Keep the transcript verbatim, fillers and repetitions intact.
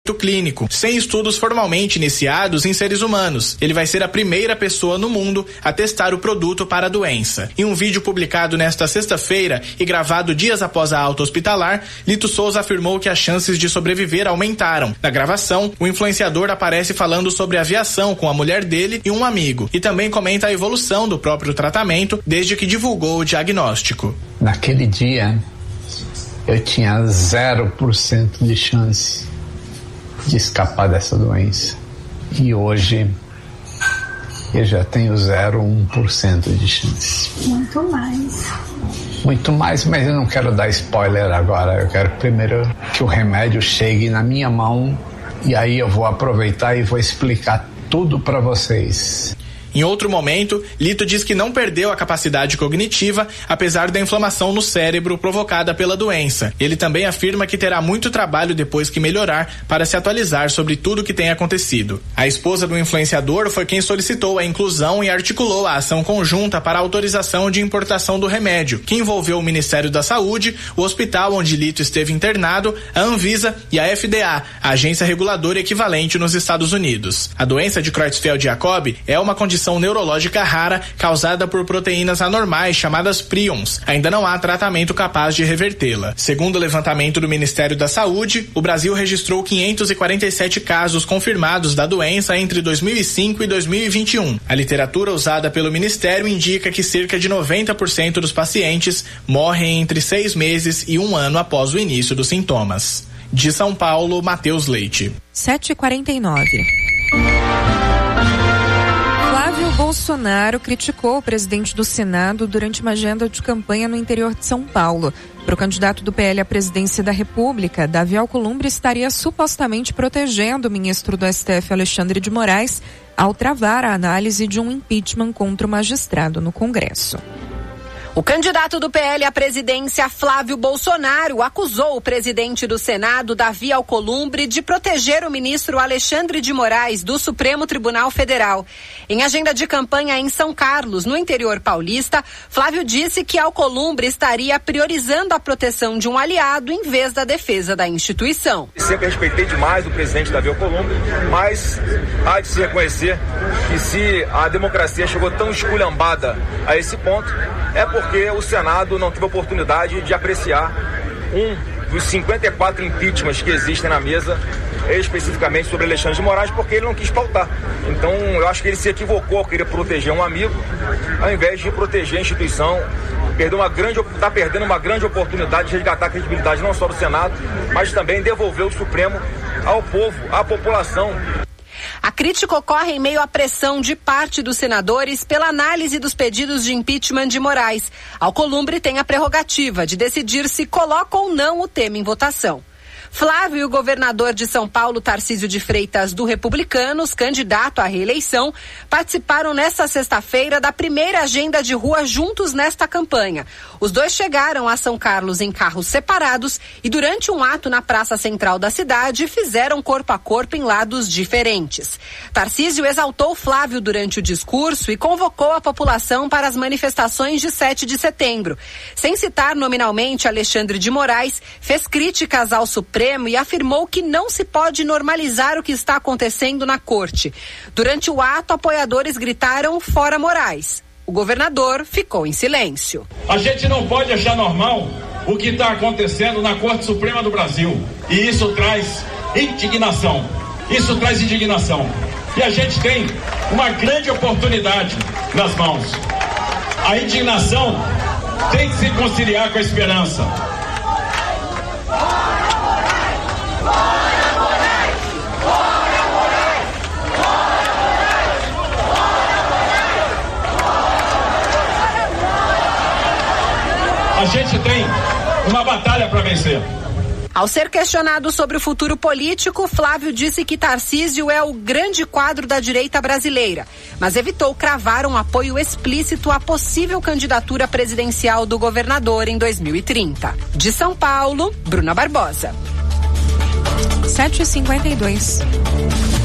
clínico, sem estudos formalmente iniciados em seres humanos. Ele vai ser a primeira pessoa no mundo a testar o produto para a doença. Em um vídeo publicado nesta sexta-feira e gravado dias após a alta hospitalar, Lito Souza afirmou que as chances de sobreviver aumentaram. Na gravação, o influenciador aparece falando sobre aviação com a mulher dele e um amigo, e também comenta a evolução do próprio tratamento desde que divulgou o diagnóstico. Naquele dia, eu tinha zero por cento de chance de escapar dessa doença. E hoje eu já tenho zero vírgula um por cento de chance. Muito mais. Muito mais, mas eu não quero dar spoiler agora. Eu quero primeiro que o remédio chegue na minha mão e aí eu vou aproveitar e vou explicar tudo para vocês. Em outro momento, Lito diz que não perdeu a capacidade cognitiva, apesar da inflamação no cérebro provocada pela doença. Ele também afirma que terá muito trabalho depois que melhorar para se atualizar sobre tudo o que tem acontecido. A esposa do influenciador foi quem solicitou a inclusão e articulou a ação conjunta para a autorização de importação do remédio, que envolveu o Ministério da Saúde, o hospital onde Lito esteve internado, a Anvisa e a F D A, a agência reguladora equivalente nos Estados Unidos. A doença de Creutzfeldt-Jakob é uma condição neurológica rara causada por proteínas anormais chamadas prions. Ainda não há tratamento capaz de revertê-la. Segundo o levantamento do Ministério da Saúde, o Brasil registrou quinhentos e quarenta e sete casos confirmados da doença entre dois mil e cinco e dois mil e vinte e um. A literatura usada pelo Ministério indica que cerca de noventa por cento dos pacientes morrem entre seis meses e um ano após o início dos sintomas. De São Paulo, Matheus Leite. sete e quarenta e nove. Bolsonaro criticou o presidente do Senado durante uma agenda de campanha no interior de São Paulo. Para o candidato do P L à presidência da República, Davi Alcolumbre estaria supostamente protegendo o ministro do S T F, Alexandre de Moraes, ao travar a análise de um impeachment contra o magistrado no Congresso. O candidato do P L à presidência, Flávio Bolsonaro, acusou o presidente do Senado, Davi Alcolumbre, de proteger o ministro Alexandre de Moraes, do Supremo Tribunal Federal. Em agenda de campanha em São Carlos, no interior paulista, Flávio disse que Alcolumbre estaria priorizando a proteção de um aliado em vez da defesa da instituição. Sempre respeitei demais o presidente Davi Alcolumbre, mas há de se reconhecer que se a democracia chegou tão esculhambada a esse ponto, é porque o Senado não teve oportunidade de apreciar um dos cinquenta e quatro impeachments que existem na mesa, especificamente sobre Alexandre de Moraes, porque ele não quis pautar. Então, eu acho que ele se equivocou ao querer proteger um amigo, ao invés de proteger a instituição. Perdeu uma grande, está perdendo uma grande oportunidade de resgatar a credibilidade não só do Senado, mas também devolver o Supremo ao povo, à população. A crítica ocorre em meio à pressão de parte dos senadores pela análise dos pedidos de impeachment de Moraes. Alcolumbre tem a prerrogativa de decidir se coloca ou não o tema em votação. Flávio e o governador de São Paulo, Tarcísio de Freitas, do Republicanos, candidato à reeleição, participaram nesta sexta-feira da primeira agenda de rua juntos nesta campanha. Os dois chegaram a São Carlos em carros separados e durante um ato na praça central da cidade fizeram corpo a corpo em lados diferentes. Tarcísio exaltou Flávio durante o discurso e convocou a população para as manifestações de sete de setembro. Sem citar nominalmente Alexandre de Moraes, fez críticas ao Supremo e afirmou que não se pode normalizar o que está acontecendo na corte. Durante o ato, apoiadores gritaram "Fora Moraes". O governador ficou em silêncio. A gente não pode achar normal o que está acontecendo na Corte Suprema do Brasil. E isso traz indignação. Isso traz indignação. E a gente tem uma grande oportunidade nas mãos. A indignação tem que se conciliar com a esperança. A gente tem uma batalha para vencer. Ao ser questionado sobre o futuro político, Flávio disse que Tarcísio é o grande quadro da direita brasileira, mas evitou cravar um apoio explícito à possível candidatura presidencial do governador em dois mil e trinta. De São Paulo, Bruna Barbosa. sete e cinquenta e dois.